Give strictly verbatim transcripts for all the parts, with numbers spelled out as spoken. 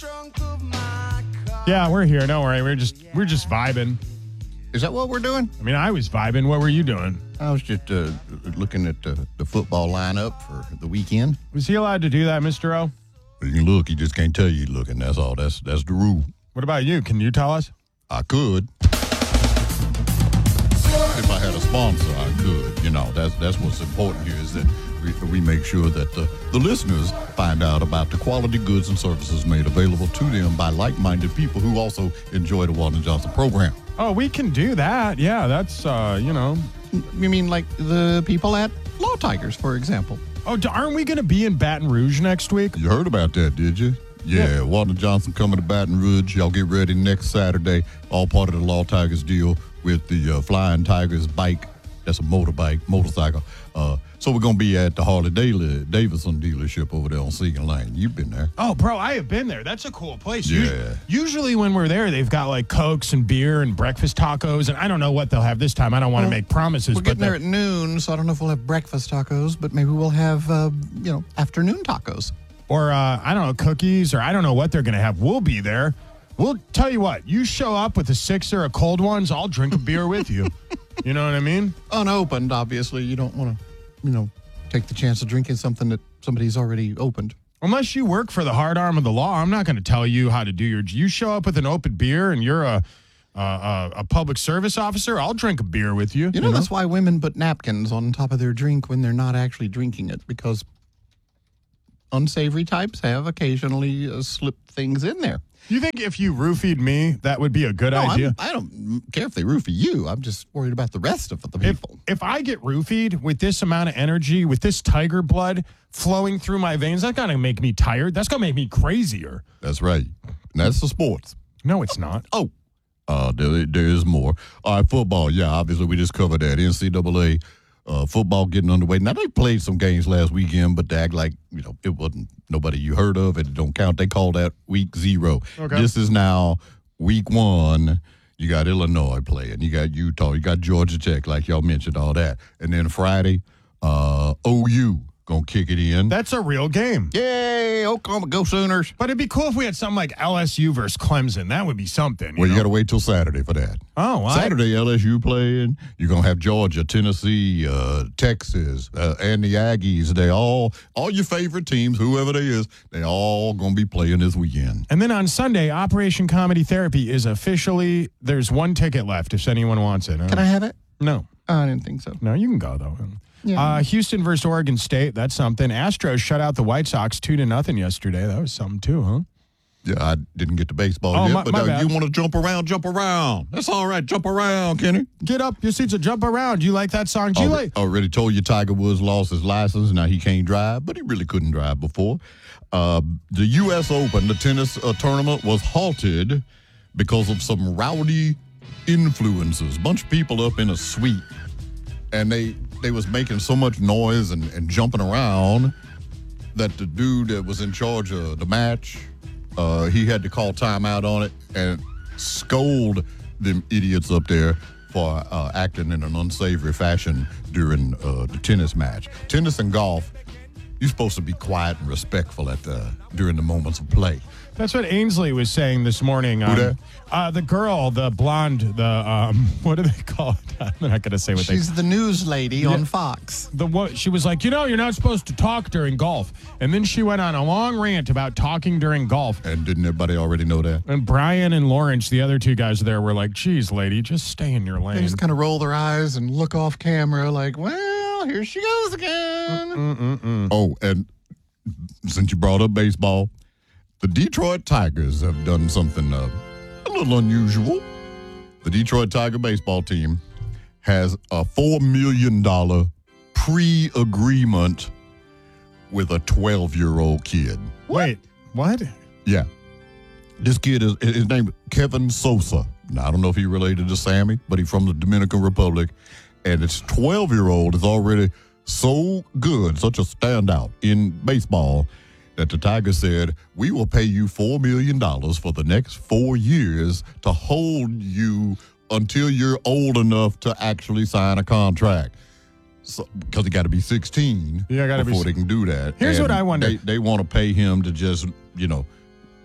Yeah, we're here. Don't worry. We're just we're just vibing. Is that what we're doing? I mean, I was vibing. What were you doing? I was just uh, looking at the, the football lineup for the weekend. Was he allowed to do that, Mister O? You look, he just can't tell you looking. That's all. That's that's the rule. What about you? Can you tell us? I could. If I had a sponsor, I could. You know, that's that's what's important here is that we, we make sure that the, the listeners find out about the quality goods and services made available to them by like-minded people who also enjoy the Walton Johnson program. Oh, we can do that. Yeah, that's, uh, you know. You mean like the people at Law Tigers, for example? Oh, aren't we going to be in Baton Rouge next week? You heard about that, did you? Yeah, yeah. Walton Johnson coming to Baton Rouge. Y'all get ready next Saturday. All part of the Law Tigers deal with the uh, Flying Tigers bike. That's a motorbike, motorcycle. Uh, so we're going to be at the Harley Davidson dealership over there on Seagan Lane. You've been there. Oh, bro, I have been there. That's a cool place. Yeah. Usually, usually when we're there, they've got like Cokes and beer and breakfast tacos. And I don't know what they'll have this time. I don't want to well, make promises. We're but getting there at noon, so I don't know if we'll have breakfast tacos, but maybe we'll have, uh, you know, afternoon tacos. Or, uh, I don't know, cookies, or I don't know what they're going to have. We'll be there. We'll tell you what, you show up with a sixer of cold ones, I'll drink a beer with you. You know what I mean? Unopened, obviously. You don't want to, you know, take the chance of drinking something that somebody's already opened. Unless you work for the hard arm of the law, I'm not going to tell you how to do your... You show up with an open beer and you're a a, a public service officer, I'll drink a beer with you. You know, you know, that's why women put napkins on top of their drink when they're not actually drinking it, because unsavory types have occasionally uh, slipped things in there. You think if you roofied me, that would be a good no, idea? I'm, I don't care if they roofie you. I'm just worried about the rest of the people. If, if I get roofied with this amount of energy, with this tiger blood flowing through my veins, that's going to make me tired. That's going to make me crazier. That's right. And that's the sports. No, it's not. Oh, uh, there, there is more. All right, football. Yeah, obviously we just covered that. N C double A uh, football getting underway. Now, they played some games last weekend, but they act like, you know, it wasn't nobody you heard of. It don't count. They call that week zero. Okay. This is now week one. You got Illinois playing. You got Utah. You got Georgia Tech, like y'all mentioned, all that. And then Friday, uh, O U going to kick it in. That's a real game. Yay, Oklahoma, go Sooners. But it'd be cool if we had something like L S U versus Clemson. That would be something. You well, know? you got to wait till Saturday for that. Oh, well, Saturday, L S U playing. You're going to have Georgia, Tennessee, uh, Texas, uh, and the Aggies. They all, all your favorite teams, whoever they is, they all going to be playing this weekend. And then on Sunday, Operation Comedy Therapy is officially, there's one ticket left if anyone wants it. Huh? Can I have it? No. Oh, I didn't think so. No, you can go, though. Yeah. Uh, Houston versus Oregon State, that's something. Astros shut out the White Sox two to nothing yesterday. That was something, too, huh? Yeah, I didn't get to baseball oh, yet, my, but my uh, bad. you want to jump around, jump around. That's all right. Jump around, Kenny. Get up. Your seats will jump around. Do you like that song? Do you already, like? already told you Tiger Woods lost his license. Now he can't drive, but he really couldn't drive before. Uh, the U S Open, the tennis uh, tournament, was halted because of some rowdy influencers. Bunch of people up in a suite, and they they was making so much noise and, and jumping around that the dude that was in charge of the match, uh, he had to call timeout on it and scold them idiots up there for uh, acting in an unsavory fashion during uh, the tennis match. Tennis and golf, you're supposed to be quiet and respectful at the during the moments of play. That's what Ainsley was saying this morning. Um, Who that? Uh, the girl, the blonde, the, um, what do they call it? I'm not going to say what She's they the news lady Yeah. on Fox. The what she was like, you know, you're not supposed to talk during golf. And then she went on a long rant about talking during golf. And didn't everybody already know that? And Brian and Lawrence, the other two guys there, were like, geez, lady, just stay in your They lane. just kind of roll their eyes and look off camera like, well, here she goes again. Mm-mm-mm. Oh, and since you brought up baseball, the Detroit Tigers have done something uh, a little unusual. The Detroit Tiger baseball team has a four million dollars pre-agreement with a twelve-year-old kid. Wait, what? Yeah. This kid, is his name is Kevin Sosa. Now, I don't know if he related to Sammy, but he's from the Dominican Republic. And this twelve-year-old is already so good, such a standout in baseball, that the Tigers said, we will pay you four million dollars for the next four years to hold you until you're old enough to actually sign a contract. So, because he got to be sixteen Yeah, gotta be before si- they can do that. Here's And what I wonder. They, they want to pay him to just, you know,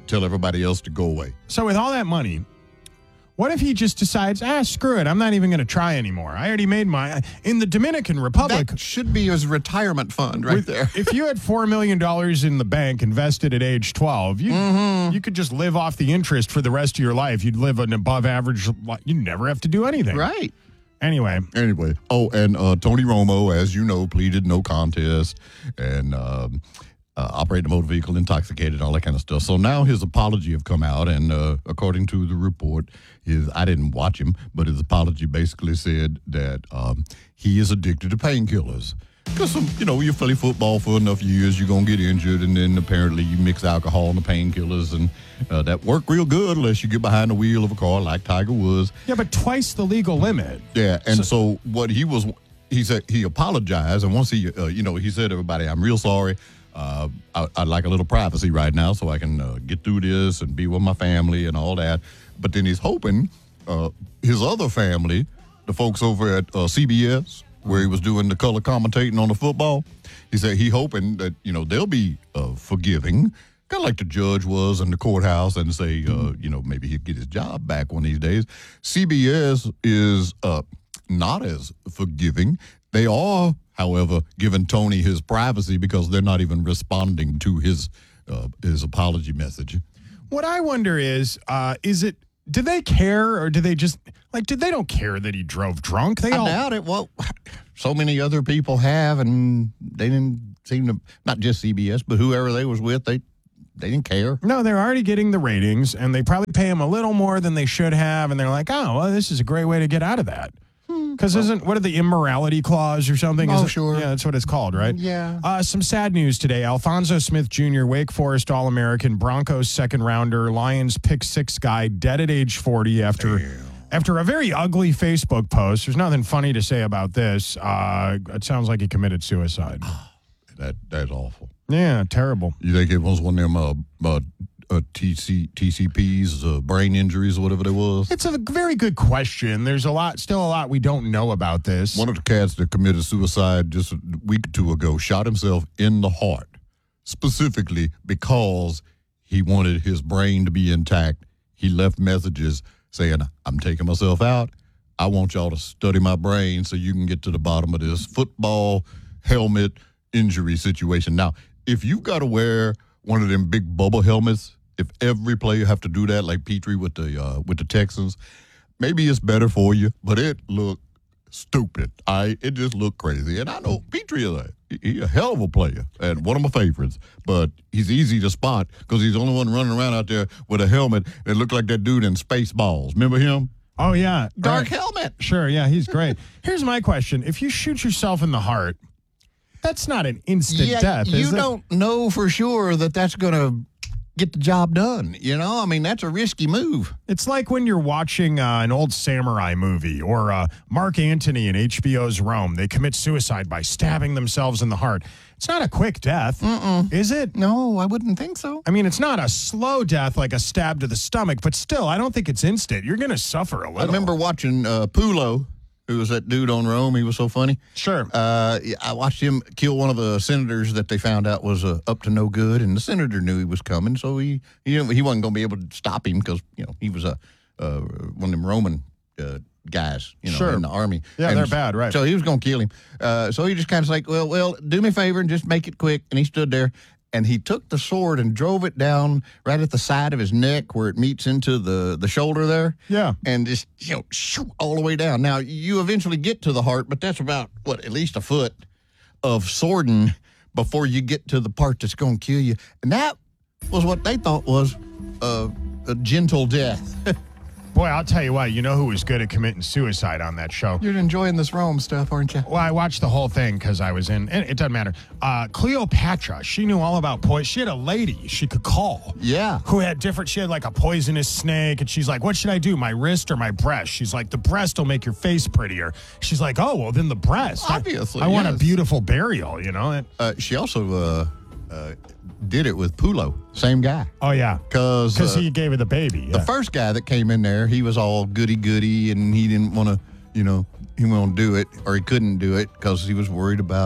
tell everybody else to go away. So with all that money, what if he just decides, ah, screw it, I'm not even going to try anymore. I already made my... In the Dominican Republic... That should be his retirement fund right with, there. If you had four million dollars in the bank invested at age twelve, you mm-hmm. you could just live off the interest for the rest of your life. You'd live an above average... You'd never have to do anything. Right. Anyway. Anyway. Oh, and uh, Tony Romo, as you know, pleaded no contest and um, uh, operated a motor vehicle intoxicated, all that kind of stuff. So now his apology have come out, and uh, according to the report, his I didn't watch him, but his apology basically said that um, he is addicted to painkillers. Because, you know, you play football for enough years, you're going to get injured, and then apparently you mix alcohol and the painkillers, and uh, that work real good unless you get behind the wheel of a car like Tiger Woods. Yeah, but twice the legal limit. Yeah, and so, so what he was, he said he apologized, and once he, uh, you know, he said to everybody, I'm real sorry. Uh, I, I'd like a little privacy right now so I can uh, get through this and be with my family and all that. But then he's hoping uh, his other family, the folks over at uh, C B S, where he was doing the color commentating on the football, he said he hoping that, you know, they'll be uh, forgiving, kind of like the judge was in the courthouse, and say, uh, you know, maybe he'd get his job back one of these days. C B S is uh, not as forgiving. They are, however, giving Tony his privacy because they're not even responding to his uh, his apology message. What I wonder is, uh, is it, do they care, or do they just, like, did they don't care that he drove drunk? They I all doubt it. Well, so many other people have, and they didn't seem to, not just C B S, but whoever they was with, they they didn't care. No, they're already getting the ratings, and they probably pay him a little more than they should have, and they're like, oh, well, this is a great way to get out of that. Because well, isn't, what are the immorality clause or something? Oh, is it, sure. Yeah, that's what it's called, right? Yeah. Uh, some sad news today. Alfonso Smith Junior, Wake Forest All-American, Broncos second rounder, Lions pick six guy, dead at age forty after Damn. after a very ugly Facebook post. There's nothing funny to say about this. Uh, it sounds like he committed suicide. that That's awful. Yeah, terrible. You think it was one of them uh, uh, uh, T C, T C Ps, uh, brain injuries, or whatever it was? It's a very good question. There's a lot, still a lot we don't know about this. One of the cats that committed suicide just a week or two ago shot himself in the heart, specifically because he wanted his brain to be intact. He left messages saying, I'm taking myself out. I want y'all to study my brain so you can get to the bottom of this football helmet injury situation. Now, if you've got to wear one of them big bubble helmets, if every player have to do that, like Petrie with the uh, with the Texans, maybe it's better for you, but it looked stupid. I It just looked crazy. And I know Petrie is a, he a hell of a player and one of my favorites, but he's easy to spot because he's the only one running around out there with a helmet that looked like that dude in Spaceballs. Remember him? Oh, yeah. Dark right. helmet. Sure, yeah, he's great. Here's my question. If you shoot yourself in the heart, that's not an instant yeah, death, you is it? don't know for sure that that's going to get the job done. You know, I mean, that's a risky move. It's like when you're watching uh, an old samurai movie or uh, Mark Antony in H B O's Rome. They commit suicide by stabbing themselves in the heart. It's not a quick death, Mm-mm. is it? No, I wouldn't think so. I mean, it's not a slow death like a stab to the stomach, but still, I don't think it's instant. You're going to suffer a little. I remember watching uh, Pulo, who was that dude on Rome. He was so funny. Sure. Uh, I watched him kill one of the senators that they found out was uh, up to no good, and the senator knew he was coming, so he he, he wasn't going to be able to stop him because, you know, he was a uh, one of them Roman uh, guys, you know, sure. in the army. Yeah, and they're bad, right. So he was going to kill him. Uh, so he just kind of like, well, well, do me a favor and just make it quick. And he stood there, and he took the sword and drove it down right at the side of his neck where it meets into the, the shoulder there. Yeah. And just, you know, shoo, all the way down. Now, you eventually get to the heart, but that's about, what, at least a foot of swording before you get to the part that's going to kill you. And that was what they thought was uh, a gentle death. Boy, I'll tell you what, you know who was good at committing suicide on that show? You're enjoying this Rome stuff, aren't you? Well, I watched the whole thing because I was in, and it doesn't matter. Uh, Cleopatra, she knew all about poison. She had a lady she could call. Yeah. Who had different, she had like a poisonous snake, and she's like, what should I do, my wrist or my breast? She's like, the breast will make your face prettier. She's like, oh, well, then the breast. Obviously, I, I want yes. a beautiful burial, you know? And, Uh, she also uh, uh, did it with Pulo, same guy. oh, yeah. Because Because uh, he gave her the baby. the Yeah. first guy that came in there, he was all goody-goody, and he didn't want to, you know, he won't do it, or he couldn't do it because he was worried about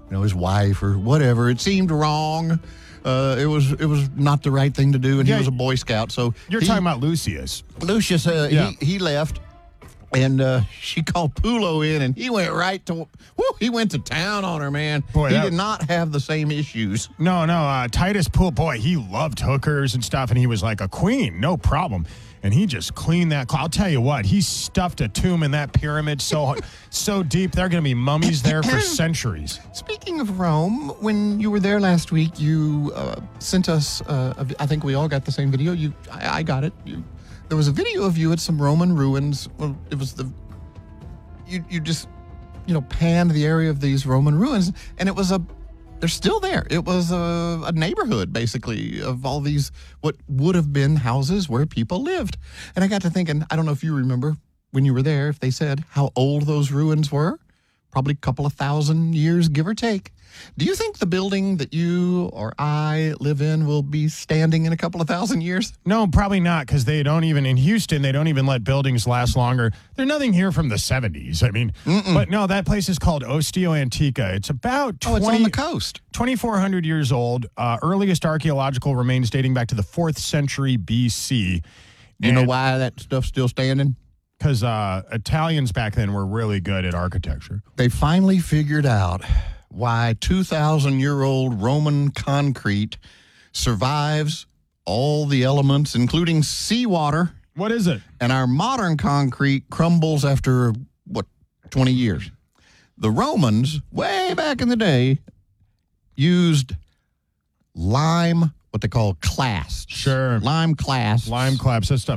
you know, his wife or whatever. It seemed wrong. Uh, it was it was not the right thing to do, and Yeah, he was a Boy Scout. So You're he, talking about Lucius. Lucius. Uh, Yeah. he he left, and uh, she called Pulo in, and he went right to. Whoo, he went to town on her, man. Boy, he that- did not have the same issues. No, no, uh, Titus Pool, boy, he loved hookers and stuff, and he was like a queen, no problem. And he just cleaned that. I'll tell you what, he stuffed a tomb in that pyramid so so deep, there are going to be mummies there for centuries. Speaking of Rome, when you were there last week, you uh, sent us. Uh, a vi- I think we all got the same video. You, I, I got it. You, there was a video of you at some Roman ruins. Well, it was the. You you just, you know, panned the area of these Roman ruins, and it was a. They're still there. It was a, a neighborhood, basically, of all these what would have been houses where people lived. And I got to thinking. I don't know if you remember when you were there, if they said how old those ruins were. Probably a couple of thousand years, give or take. Do you think the building that you or I live in will be standing in a couple of thousand years? No, probably not, because they don't even, in Houston, they don't even let buildings last longer. There's nothing here from the seventies. I mean, Mm-mm. but no, that place is called Osteo Antica. It's about Oh, it's on twenty, the coast. twenty-four hundred years old. Uh, earliest archaeological remains dating back to the fourth century B C. Do you know why that stuff's still standing? Because uh, Italians back then were really good at architecture. They finally figured out why two thousand year old Roman concrete survives all the elements, including seawater, What is it? and our modern concrete crumbles after, what, twenty years. The Romans, way back in the day, used lime, what they call clasts. Sure. Lime clasts. Lime claps, that stuff.